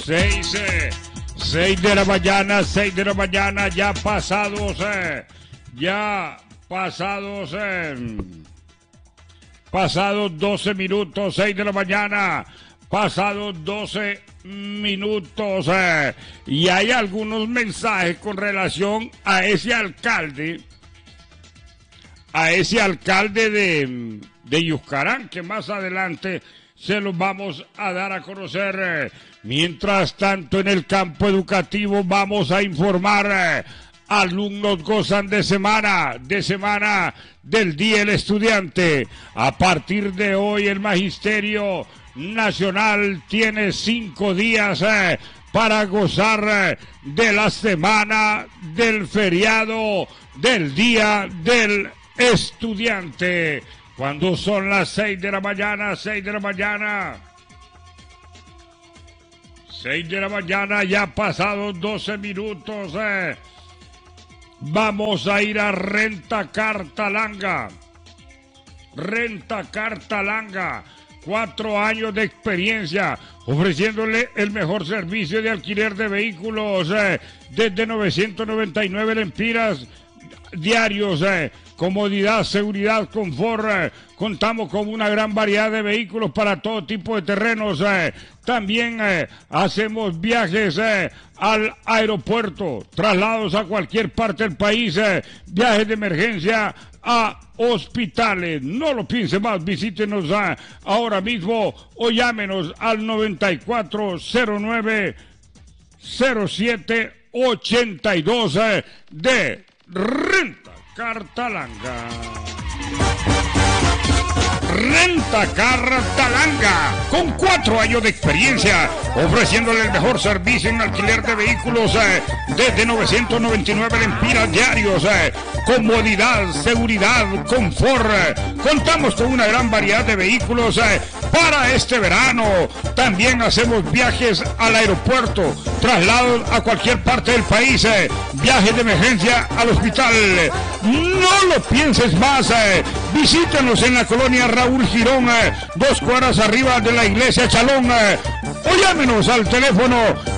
6 de la mañana, 6 de la mañana, ya pasados 12 minutos, 6 de la mañana, pasados 12 minutos, y hay algunos mensajes con relación a ese alcalde de Yuscarán, que más adelante se los vamos a dar a conocer. Mientras tanto, en el campo educativo vamos a informar. Alumnos gozan de semana del Día del Estudiante. A partir de hoy, el Magisterio Nacional tiene 5 días para gozar de la semana del feriado del Día del Estudiante. Cuando son las 6 de la mañana, 6 de la mañana. 6 de la mañana, ya pasados 12 minutos. Vamos a ir a Rentacar Talanga. Rentacar Talanga. 4 años de experiencia, ofreciéndole el mejor servicio de alquiler de vehículos desde 999 lempiras diarios. Comodidad, seguridad, confort. Contamos con una gran variedad de vehículos para todo tipo de terrenos. También hacemos viajes al aeropuerto, traslados a cualquier parte del país, viajes de emergencia a hospitales. No lo piense más, visítenos ahora mismo o llámenos al 9409 0782 de Rentacar Talanga. Rentacar Talanga, con 4 años de experiencia, ofreciéndole el mejor servicio en alquiler de vehículos desde 999 lempiras diarios. Comodidad, seguridad, confort. Contamos con una gran variedad de vehículos para este verano. También hacemos viajes al aeropuerto, traslados a cualquier parte del país, viajes de emergencia al hospital. No lo pienses más. Visítanos en la colonia Raúl Girón, 2 cuadras arriba de la iglesia Chalón, o llámenos al teléfono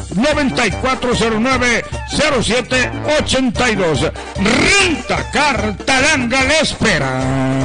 9409-0782. Rentacar Talanga le espera.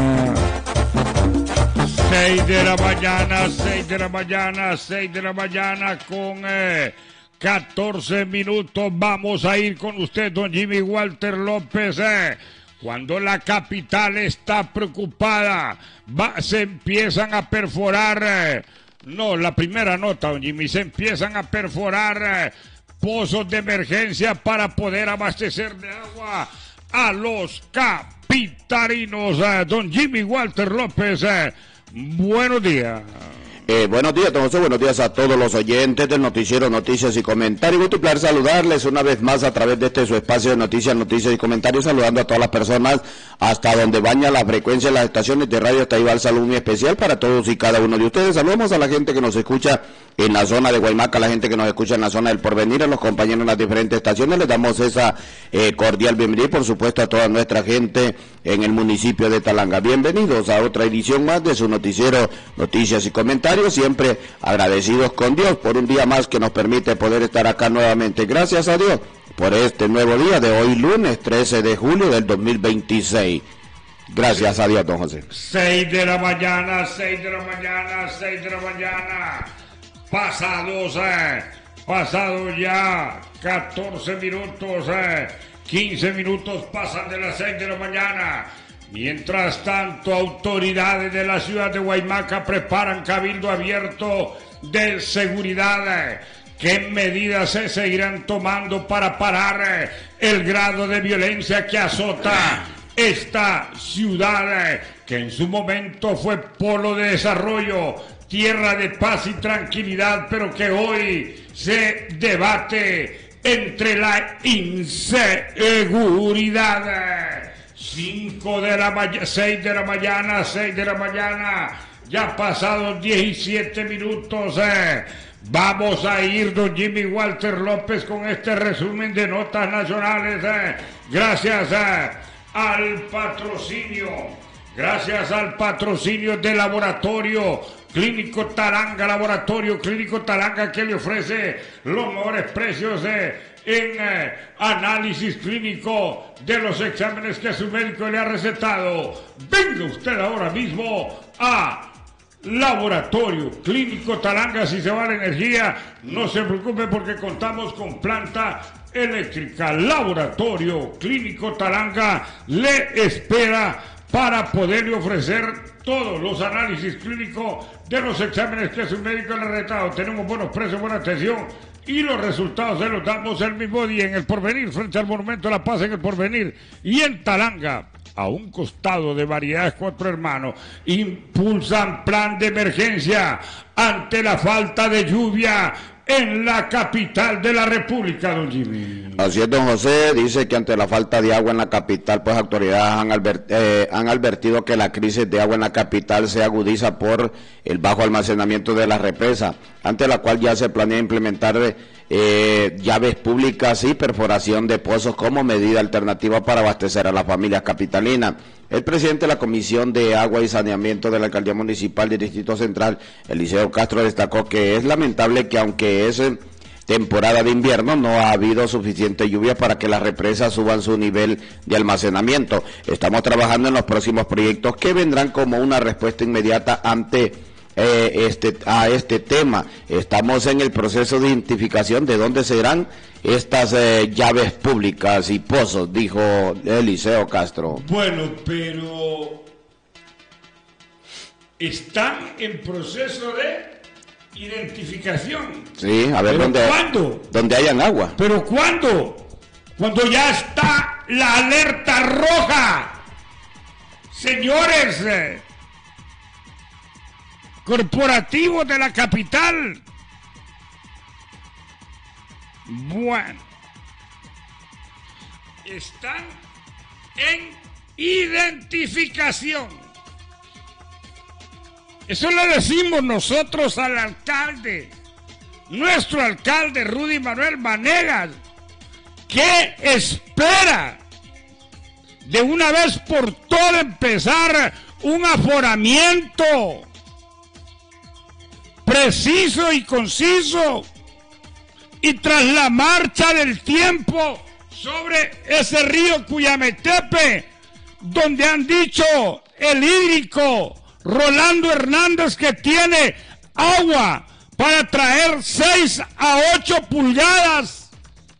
6 de la mañana, 6 de la mañana, 6 de la mañana con 14 minutos. Vamos a ir con usted, don Jimmy Walter López. Cuando la capital está preocupada, se empiezan a perforar, la primera nota, don Jimmy, se empiezan a perforar pozos de emergencia para poder abastecer de agua a los capitalinos. Don Jimmy Walter López, buenos días. Buenos días, don José, buenos días a todos los oyentes del noticiero Noticias y Comentarios. Un placer saludarles una vez más a través de su espacio de noticias y comentarios, saludando a todas las personas hasta donde baña la frecuencia de las estaciones de radio. Hasta ahí va el saludo muy especial para todos y cada uno de ustedes. Saludamos a la gente que nos escucha en la zona de Guaymaca, a la gente que nos escucha en la zona del Porvenir, a los compañeros en las diferentes estaciones. Les damos esa cordial bienvenida y por supuesto a toda nuestra gente en el municipio de Talanga. Bienvenidos a otra edición más de su noticiero Noticias y Comentarios. Siempre agradecidos con Dios por un día más que nos permite poder estar acá nuevamente. Gracias a Dios por este nuevo día de hoy, lunes 13 de julio del 2026. Gracias a Dios, don José. 6 de la mañana, 6 de la mañana, 6 de la mañana. Pasados ya 14 minutos, 15 minutos pasan de las 6 de la mañana. Mientras tanto, autoridades de la ciudad de Guaymaca preparan cabildo abierto de seguridad. ¿Qué medidas se seguirán tomando para parar el grado de violencia que azota esta ciudad, que en su momento fue polo de desarrollo, tierra de paz y tranquilidad, pero que hoy se debate entre la inseguridad? 6 de la mañana, ya pasados 17 minutos. Vamos a ir, don Jimmy Walter López, con este resumen de notas nacionales. Gracias al patrocinio Gracias al patrocinio del Laboratorio Clínico Talanga, que le ofrece los mejores precios en análisis clínico de los exámenes que su médico le ha recetado. Venga usted ahora mismo a Laboratorio Clínico Talanga. Si se va la energía, no se preocupe porque contamos con planta eléctrica. Laboratorio Clínico Talanga le espera para poderle ofrecer todos los análisis clínicos de los exámenes que su médico le ha recetado. Tenemos buenos precios, buena atención y los resultados se los damos el mismo día en El Porvenir, frente al Monumento de la Paz en El Porvenir, y en Talanga, a un costado de Variedades Cuatro Hermanos. Impulsan plan de emergencia ante la falta de lluvia en la capital de la República, don Jimmy. Así es, don José. Dice que ante la falta de agua en la capital, pues autoridades han advertido que la crisis de agua en la capital se agudiza por el bajo almacenamiento de la represa, ante la cual ya se planea implementar llaves públicas y perforación de pozos como medida alternativa para abastecer a las familias capitalinas. El presidente de la Comisión de Agua y Saneamiento de la Alcaldía Municipal del Distrito Central, Eliseo Castro, destacó que es lamentable que aunque es temporada de invierno, no ha habido suficiente lluvia para que las represas suban su nivel de almacenamiento. Estamos trabajando en los próximos proyectos que vendrán como una respuesta inmediata ante este tema. Estamos en el proceso de identificación de dónde serán estas llaves públicas y pozos, dijo Eliseo Castro. Bueno, pero están en proceso de identificación. Sí, a ver ¿cuándo? Donde hayan agua. ¿Pero cuándo? Cuando ya está la alerta roja. Señores corporativos de la capital. Bueno, están en identificación. Eso le decimos nosotros al alcalde, nuestro alcalde Rudy Manuel Vanegas. ¿Qué espera? De una vez por todas empezar un aforamiento preciso y conciso, y tras la marcha del tiempo sobre ese río Cuyametepe, donde han dicho el hídrico Rolando Hernández que tiene agua para traer 6 a 8 pulgadas,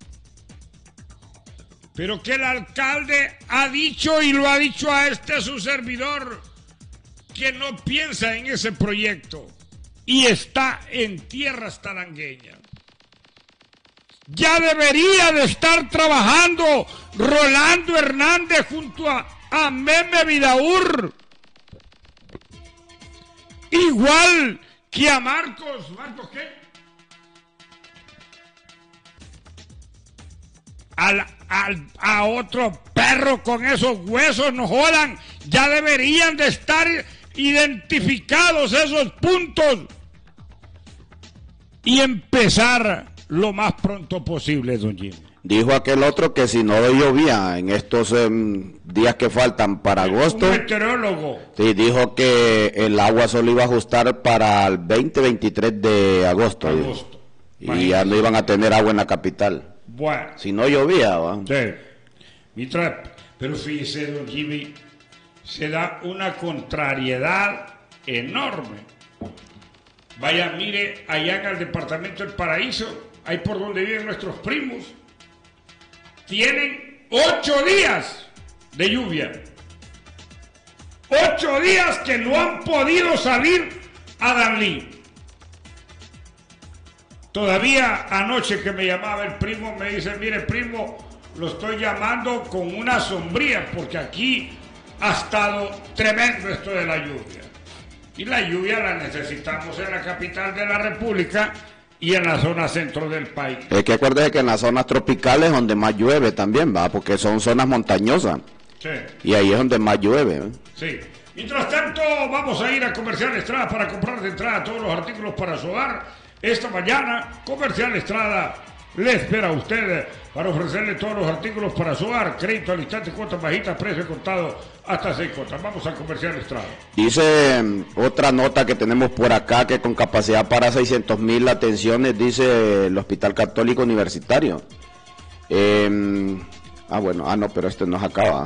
pero que el alcalde ha dicho, y lo ha dicho a su servidor, que no piensa en ese proyecto y está en tierras talangueñas. Ya debería de estar trabajando Rolando Hernández junto a Meme Vidaur, igual que a ¿Marcos qué? A otro perro con esos huesos, no jodan. Ya deberían de estar identificados esos puntos y empezar lo más pronto posible, don Jimmy. Dijo aquel otro que si no llovía en estos días que faltan para agosto. Un meteorólogo. Sí, dijo que el agua solo iba a ajustar para el 20-23 de agosto. Y ya no iban a tener agua en la capital. Bueno. Si no llovía, ¿va? Sí. Pero fíjese, don Jimmy, se da una contrariedad enorme. Vaya, mire, allá en el departamento del Paraíso, ahí por donde viven nuestros primos, tienen 8 días de lluvia. 8 días que no han podido salir a Danlí. Todavía anoche que me llamaba el primo, me dice, mire primo, lo estoy llamando con una sombría, porque aquí ha estado tremendo esto de la lluvia. Y la lluvia la necesitamos en la capital de la República y en la zona centro del país. Es que acuérdese que en las zonas tropicales es donde más llueve también, va, porque son zonas montañosas. Sí. Y ahí es donde más llueve. Sí. Mientras tanto, vamos a ir a Comercial Estrada para comprar de entrada todos los artículos para su hogar. Esta mañana, Comercial Estrada, le espera a usted para ofrecerle todos los artículos para su hogar. Crédito al instante, cuotas bajitas, precio contado hasta 6 cuotas. Vamos al comercial Estrada. Dice otra nota que tenemos por acá, que con capacidad para 600,000 atenciones, dice el Hospital Católico Universitario. No, pero este no se acaba.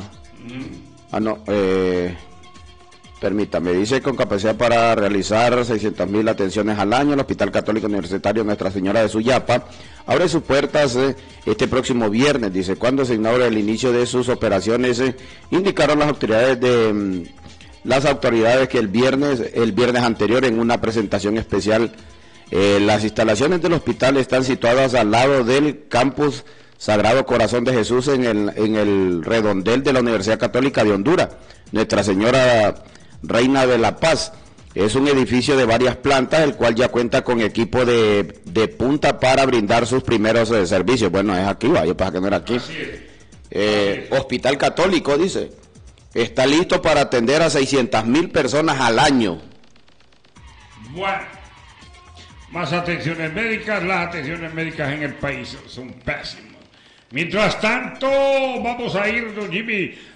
Permítame, dice con capacidad para realizar 600,000 atenciones al año, el Hospital Católico Universitario Nuestra Señora de Suyapa abre sus puertas este próximo viernes, dice, cuando se inaugura el inicio de sus operaciones, indicaron las autoridades que el viernes anterior en una presentación especial. Las instalaciones del hospital están situadas al lado del campus Sagrado Corazón de Jesús en el redondel de la Universidad Católica de Honduras, Nuestra Señora Reina de la Paz. Es un edificio de varias plantas, el cual ya cuenta con equipo de punta para brindar sus primeros servicios. Bueno, es aquí, yo pensaba que no era aquí. Hospital Católico, dice, está listo para atender a 600,000 personas al año. Bueno, más atenciones médicas. Las atenciones médicas en el país son pésimas. Mientras tanto, vamos a ir, don Jimmy,